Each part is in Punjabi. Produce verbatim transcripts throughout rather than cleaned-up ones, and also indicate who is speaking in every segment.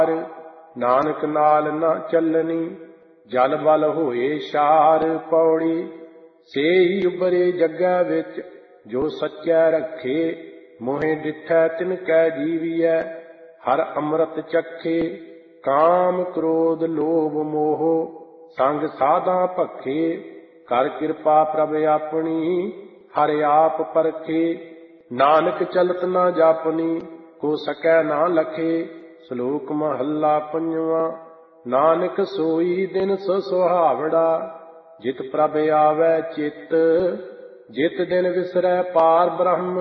Speaker 1: ਨਾਨਕ ਨਾਲ ਨਾ ਚੱਲਣੀ, ਜਲ ਬਲ ਹੋਏ ਸ਼ਾਰ। ਪੌੜੀ ਸੇਈ ਉਬਰੇ ਜੱਗਾ ਵਿੱਚ, ਜੋ ਸੱਚੈ ਰੱਖੇ। ਮੋਹਿ ਡਿਠੈ ਤਿਨ ਕੈ ਜੀਵੀਐ, ਹਰ ਅੰਮ੍ਰਿਤ ਚਖੇ। ਕਾਮ ਕ੍ਰੋਧ ਲੋਭ ਮੋਹ, ਸੰਗ ਸਾਧਾਂ ਭਖੇ। ਕਰ ਕਿਰਪਾ ਪ੍ਰਭ ਆਪਣੀ, ਹਰਿ ਆਪ ਪਰਖੇ। ਨਾਨਕ ਚਲਤ ਨਾ ਜਾਪਨੀ, ਕੋ ਸਕੈ ਨਾ ਲਖੇ। ਸ਼ਲੋਕ ਮਹੱਲਾ ਪੰਜਵਾਂ। ਨਾਨਕ ਸੋਈ ਦਿਨ ਸੋ ਸੁਹਾਵੜਾ, ਜਿਤ ਪ੍ਰਭ ਆਵੈ ਚਿੱਤ। ਜਿਤ ਦਿਨ ਵਿਸਰੈ ਪਾਰ ਬ੍ਰਹਮ,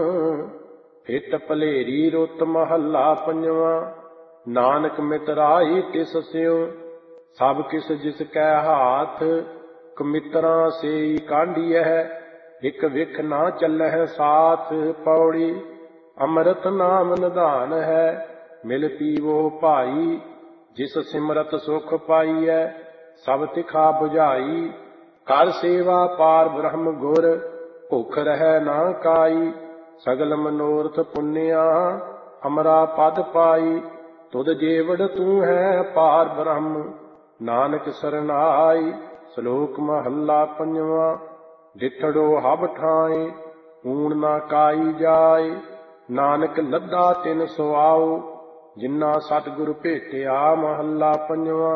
Speaker 1: ਹਿਤ ਭਲੇਰੀ ਰੁੱਤ। ਮਹੱਲਾ ਪੰਜਵਾਂ। ਨਾਨਕ ਮਿਤਰਾਈ ਤਿਸ ਸਿਉ, ਸਭ ਕਿਸ ਜਿਸ ਕੈ ਹਾਥ। ਕਮਿਤਰਾਂ ਸੇਈ ਕਾਂਢੀਐ, ਇਕ ਵਿਖ ਨਾ ਚੱਲਹਿ ਸਾਥ। ਪੌੜੀ ਅੰਮ੍ਰਿਤ ਨਾਮ ਨਿਧਾਨ ਹੈ, ਮਿਲ ਪੀਵੋ ਭਾਈ। ਜਿਸ ਸਿਮਰਤ ਸੁਖ ਪਾਈਐ, ਸਭ ਤਿਖਾ 부ਝਾਈ। ਕਰ ਸੇਵਾ ਪਾਰ ਬ੍ਰਹਮ ਗੁਰ, ਭੁਖ ਰਹਿ ਨਾ ਕਾਈ। ਸਗਲ ਮਨੋਰਥ ਪੁੰਨਿਆ, ਅਮਰਾ ਪਦ ਪਾਈ। ਤੁਧ ਜੀਵੜ ਤੂੰ ਹੈ ਪਾਰ ਬ੍ਰਹਮ, ਨਾਨਕ ਸਰਨਾਈ। ਸ਼ਲੋਕ ਮਹੱਲਾ ਪੰਜਵਾਂ। ਡਿਠੜੋ ਹਬ ਠਾਏ, ਊਣ ਨਾ ਕਾਈ ਜਾਏ। ਨਾਨਕ ਲੱਦਾ ਤਿਨ ਸੁਆਉ, ਜਿਨ੍ਹਾਂ ਸਤਿਗੁਰ ਭੇਟਿਆ। ਮਹੱਲਾ ਪੰਜਵਾਂ।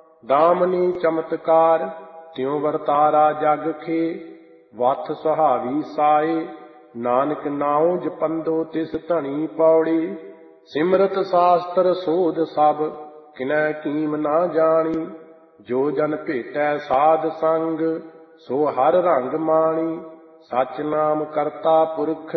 Speaker 1: ਦਾਮਨੀ ਚਮਤਕਾਰ, ਤਿਉ ਵਰਤਾਰਾ ਜਗ ਖੇ। ਵਥ ਸੁਹਾਵੀ ਸਾਏ, ਨਾਨਕ ਨਾਉ ਜਪੰਦੋ ਤਿਸ ਧਣੀ। ਪੌੜੀ ਸਿਮਰਤ ਸਾਸਤਰ ਸੋਧ ਸਭ, ਕਿਨੈ ਕੀਮ ਨਾ ਜਾਣੀ। ਜੋ ਜਨ ਭੇਟੈ ਸਾਧ ਸੰਗ, ਸੋ ਹਰ ਰੰਗ ਮਾਣੀ। ਸਚ ਨਾਮ ਕਰਤਾ ਪੁਰਖ,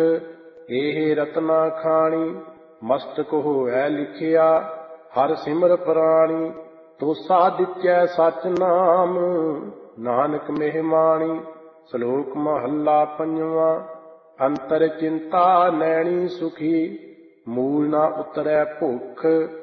Speaker 1: ਏਹ ਰਤਨਾ ਖਾਣੀ। ਮਸਤਕ ਹੋਵੈ ਲਿਖਿਆ, ਹਰ ਸਿਮਰ ਪ੍ਰਾਣੀ। ਤੋਸਾ ਦਿੱਤਿਐ ਸਚ ਨਾਮ, ਨਾਨਕ ਮਹਿਮਾਣੀ। ਸ਼ਲੋਕ ਮਹੱਲਾ ਪੰਜਵਾਂ। ਅੰਤਰ ਚਿੰਤਾ ਨੈਣੀ ਸੁਖੀ, ਮੂਲ ਨਾ ਉਤਰੈ ਭੁਖ।